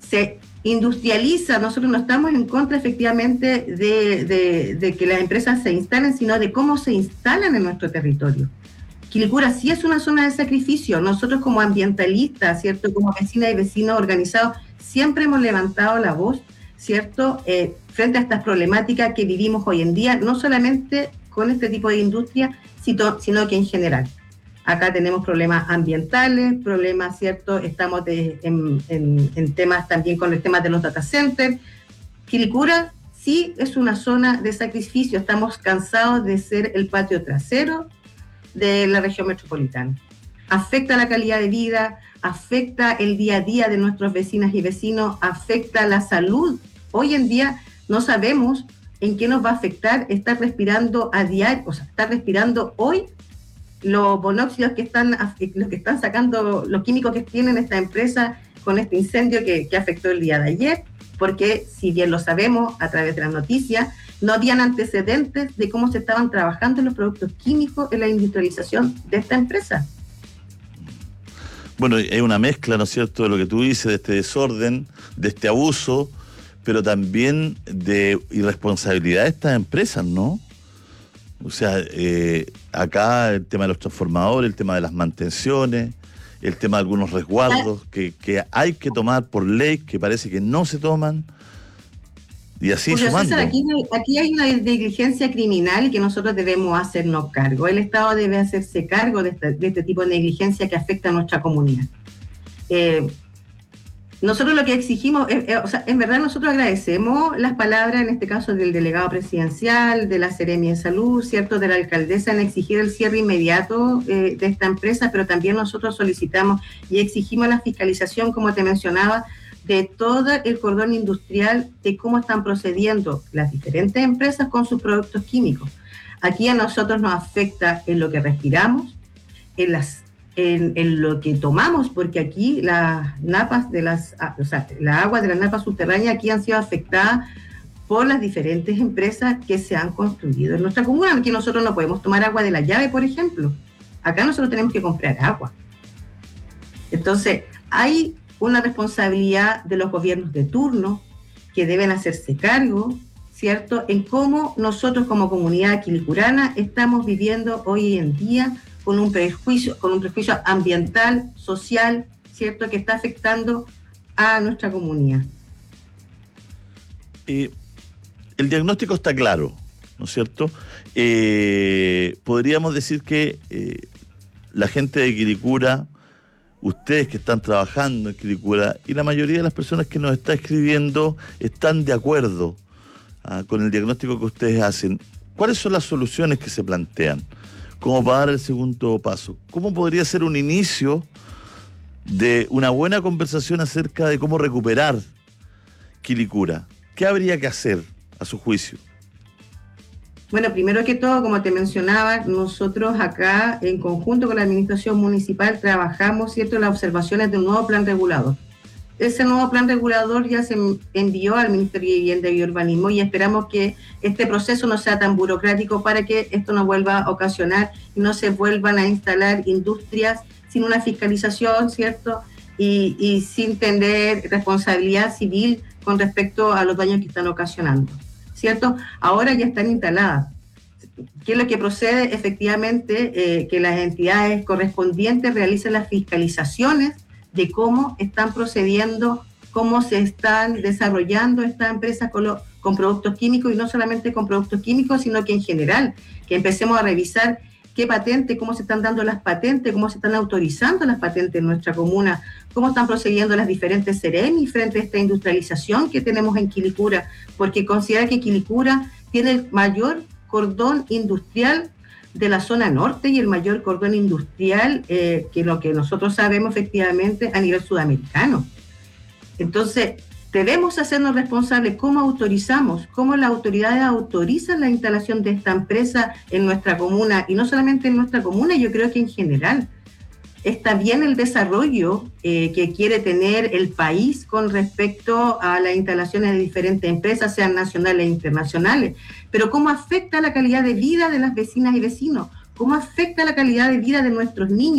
se industrializa. Nosotros no estamos en contra efectivamente de que las empresas se instalen, sino de cómo se instalan en nuestro territorio. Quilicura sí es una zona de sacrificio. Nosotros como ambientalistas, ¿cierto? Como vecinas y vecinos organizados, siempre hemos levantado la voz, ¿cierto? Frente a estas problemáticas que vivimos hoy en día, no solamente con este tipo de industria, sino que en general. Acá tenemos problemas ambientales, problemas, ¿cierto? Estamos en temas también con el tema de los data centers. Quilicura sí es una zona de sacrificio. Estamos cansados de ser el patio trasero de la región metropolitana. Afecta la calidad de vida, afecta el día a día de nuestros vecinas y vecinos, afecta la salud. Hoy en día no sabemos en qué nos va a afectar estar respirando a diario, o sea, estar respirando hoy los monóxidos que están sacando, los químicos que tienen esta empresa con este incendio que afectó el día de ayer, porque si bien lo sabemos a través de las noticias, no habían antecedentes de cómo se estaban trabajando los productos químicos en la industrialización de esta empresa. Bueno, hay una mezcla, ¿no es cierto?, de lo que tú dices, de este desorden, de este abuso, pero también de irresponsabilidad de estas empresas, ¿no? O sea, acá el tema de los transformadores, el tema de las mantenciones, el tema de algunos resguardos que hay que tomar por ley, que parece que no se toman. Y así sumando. César, aquí hay una negligencia criminal que nosotros debemos hacernos cargo. El Estado debe hacerse cargo de este tipo de negligencia que afecta a nuestra comunidad. Nosotros lo que exigimos, o sea, en verdad nosotros agradecemos las palabras, en este caso del delegado presidencial, de la Seremi de Salud, ¿cierto?, de la alcaldesa en exigir el cierre inmediato de esta empresa, pero también nosotros solicitamos y exigimos la fiscalización, como te mencionaba, de todo el cordón industrial, de cómo están procediendo las diferentes empresas con sus productos químicos. Aquí a nosotros nos afecta en lo que respiramos, en lo que tomamos, porque aquí las napas la agua de las napas subterráneas aquí han sido afectadas por las diferentes empresas que se han construido en nuestra comuna. Aquí nosotros no podemos tomar agua de la llave, por ejemplo. Acá nosotros tenemos que comprar agua. Entonces, hay una responsabilidad de los gobiernos de turno que deben hacerse cargo, ¿cierto?, en cómo nosotros como comunidad quilicurana estamos viviendo hoy en día con un prejuicio ambiental, social, ¿cierto?, que está afectando a nuestra comunidad. El diagnóstico está claro, ¿no es cierto? Podríamos decir que la gente de Quilicura, ustedes que están trabajando en Quilicura y la mayoría de las personas que nos está escribiendo están de acuerdo con el diagnóstico que ustedes hacen. ¿Cuáles son las soluciones que se plantean? ¿Cómo va a dar el segundo paso? ¿Cómo podría ser un inicio de una buena conversación acerca de cómo recuperar Quilicura? ¿Qué habría que hacer a su juicio? Bueno, primero que todo, como te mencionaba, nosotros acá, en conjunto con la administración municipal, trabajamos, ¿cierto?, las observaciones de un nuevo plan regulador. Ese nuevo plan regulador ya se envió al Ministerio de Vivienda y Urbanismo y esperamos que este proceso no sea tan burocrático para que esto no vuelva a ocasionar y no se vuelvan a instalar industrias sin una fiscalización, ¿cierto?, y sin tener responsabilidad civil con respecto a los daños que están ocasionando, ¿cierto? Ahora ya están instaladas. ¿Qué es lo que procede? Efectivamente, que las entidades correspondientes realicen las fiscalizaciones de cómo están procediendo, cómo se están desarrollando estas empresas con productos químicos, y no solamente con productos químicos, sino que en general, que empecemos a revisar qué patente, cómo se están dando las patentes, cómo se están autorizando las patentes en nuestra comuna, cómo están procediendo las diferentes Seremi frente a esta industrialización que tenemos en Quilicura, porque considera que Quilicura tiene el mayor cordón industrial de la zona norte y el mayor cordón industrial que lo que nosotros sabemos efectivamente a nivel sudamericano. Entonces, debemos hacernos responsables cómo autorizamos, cómo las autoridades autorizan la instalación de esta empresa en nuestra comuna, y no solamente en nuestra comuna, yo creo que en general. Está bien el desarrollo que quiere tener el país con respecto a las instalaciones de diferentes empresas, sean nacionales e internacionales, pero cómo afecta la calidad de vida de las vecinas y vecinos, cómo afecta la calidad de vida de nuestros niños,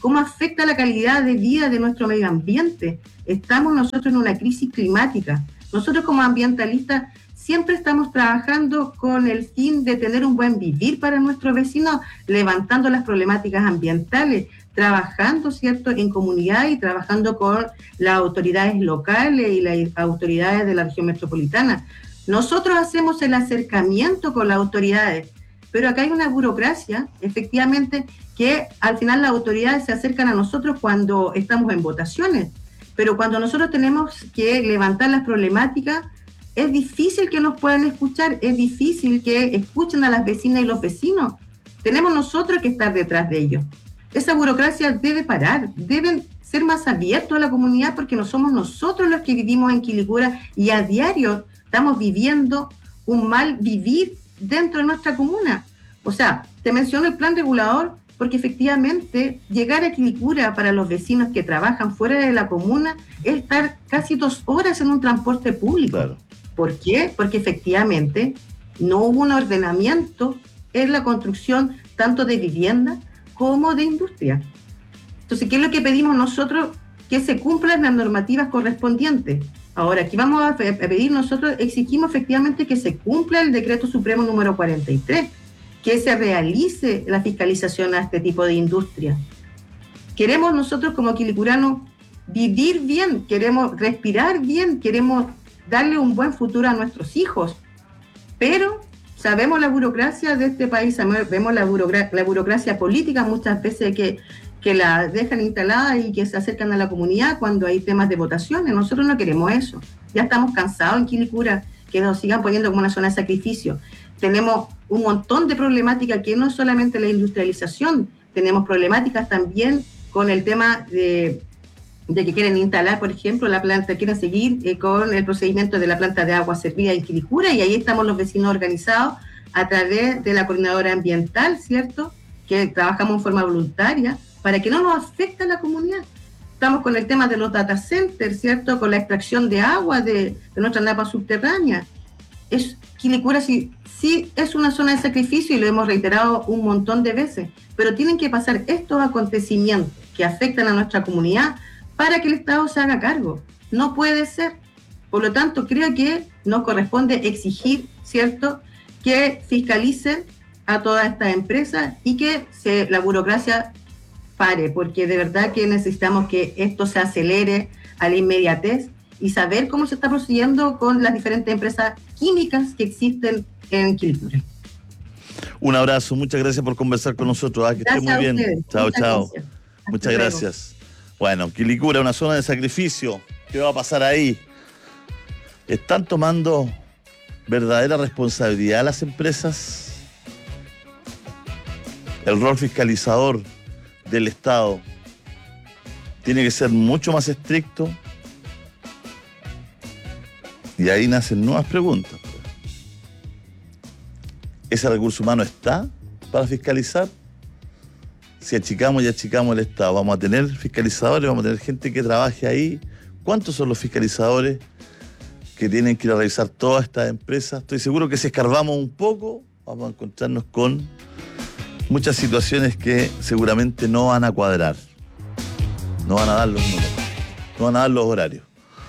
cómo afecta la calidad de vida de nuestro medio ambiente. Estamos nosotros en una crisis climática. Nosotros como ambientalistas siempre estamos trabajando con el fin de tener un buen vivir para nuestros vecinos, levantando las problemáticas ambientales, trabajando, ¿cierto?, en comunidad y trabajando con las autoridades locales y las autoridades de la región metropolitana. Nosotros hacemos el acercamiento con las autoridades, pero acá hay una burocracia, efectivamente, que al final las autoridades se acercan a nosotros cuando estamos en votaciones, pero cuando nosotros tenemos que levantar las problemáticas, es difícil que nos puedan escuchar, es difícil que escuchen a las vecinas y los vecinos. Tenemos nosotros que estar detrás de ellos. Esa burocracia debe parar, deben ser más abiertos a la comunidad, porque no somos nosotros los que vivimos en Quilicura y a diario estamos viviendo un mal vivir dentro de nuestra comuna. O sea, te menciono el plan regulador porque efectivamente llegar a Quilicura para los vecinos que trabajan fuera de la comuna es estar casi 2 horas en un transporte público. Claro. ¿Por qué? Porque efectivamente no hubo un ordenamiento en la construcción tanto de vivienda como de industria. Entonces, ¿qué es lo que pedimos nosotros? Que se cumplan las normativas correspondientes. Ahora, aquí vamos a pedir nosotros, exigimos efectivamente que se cumpla el decreto supremo número 43, que se realice la fiscalización a este tipo de industria. Queremos nosotros como quilicuranos vivir bien, queremos respirar bien, queremos darle un buen futuro a nuestros hijos, pero sabemos la burocracia de este país, vemos la burocracia política muchas veces que la dejan instalada y que se acercan a la comunidad cuando hay temas de votaciones. Nosotros no queremos eso. Ya estamos cansados en Quilicura que nos sigan poniendo como una zona de sacrificio. Tenemos un montón de problemáticas que no es solamente la industrialización, tenemos problemáticas también con el tema de que quieren instalar, por ejemplo, la planta, quieren seguir con el procedimiento de la planta de agua servida en Quilicura, y ahí estamos los vecinos organizados a través de la coordinadora ambiental, ¿cierto?, que trabajamos en forma voluntaria para que no nos afecte a la comunidad. Estamos con el tema de los data centers, ¿cierto?, con la extracción de agua de nuestra napa subterránea. Quilicura sí es una zona de sacrificio y lo hemos reiterado un montón de veces, pero tienen que pasar estos acontecimientos que afectan a nuestra comunidad para que el Estado se haga cargo. No puede ser. Por lo tanto, creo que nos corresponde exigir, ¿cierto?, que fiscalicen a todas estas empresas y que la burocracia pare, porque de verdad que necesitamos que esto se acelere a la inmediatez y saber cómo se está procediendo con las diferentes empresas químicas que existen en Quilicura. Un abrazo, muchas gracias por conversar con nosotros. Que esté muy bien. Ustedes. Chao. Muchas gracias. Bueno, Quilicura, una zona de sacrificio. ¿Qué va a pasar ahí? ¿Están tomando verdadera responsabilidad las empresas? El rol fiscalizador del Estado tiene que ser mucho más estricto. Y ahí nacen nuevas preguntas. ¿Ese recurso humano está para fiscalizar? Si achicamos y achicamos el Estado, ¿vamos a tener fiscalizadores? ¿Vamos a tener gente que trabaje ahí? ¿Cuántos son los fiscalizadores que tienen que ir a revisar todas estas empresas? Estoy seguro que si escarbamos un poco, vamos a encontrarnos con muchas situaciones que seguramente no van a cuadrar. No van a dar los números, no van a dar los horarios.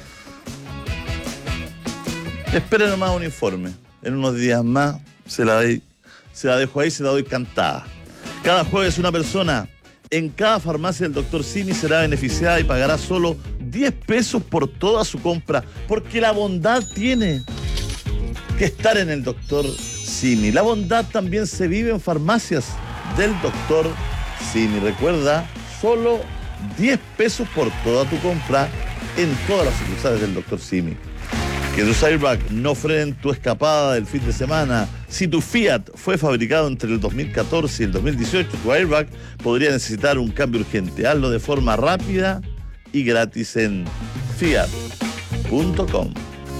Esperen nomás un informe. En unos días más se la dejo ahí, se la doy cantada. Cada jueves una persona en cada farmacia del Dr. Simi será beneficiada y pagará solo 10 pesos por toda su compra, porque la bondad tiene que estar en el Dr. Simi. La bondad también se vive en farmacias del Dr. Simi. Recuerda, solo 10 pesos por toda tu compra en todas las sucursales del Dr. Simi. Que tus airbags no frenen tu escapada del fin de semana. Si tu Fiat fue fabricado entre el 2014 y el 2018, tu airbag podría necesitar un cambio urgente. Hazlo de forma rápida y gratis en fiat.com.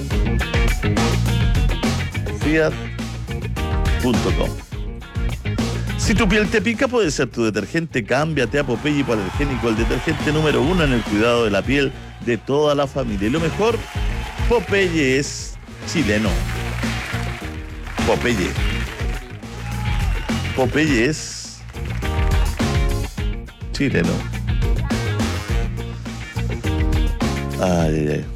Fiat.com. Si tu piel te pica, puede ser tu detergente. Cámbiate a Popeye Hipoalergénico, el detergente número 1 en el cuidado de la piel de toda la familia. Y lo mejor, Popeye es chileno. Popeye es chileno. Ay, ay, ay.